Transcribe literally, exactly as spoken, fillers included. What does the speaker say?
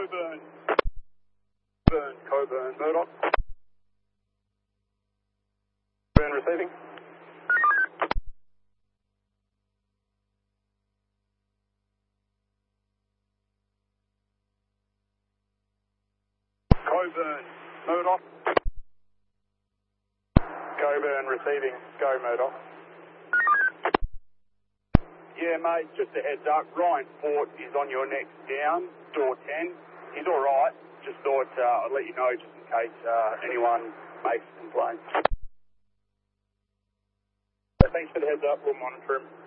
Coburn. Coburn, Coburn, Murdoch. Coburn receiving. Coburn, Murdoch. Coburn receiving. Go, Murdoch. Yeah, mate, just a heads up. Ryan Fort is on your next down, door ten. He's all right. Just thought uh, I'd let you know just in case uh, anyone makes a complaint. Thanks for the heads up. We'll monitor him.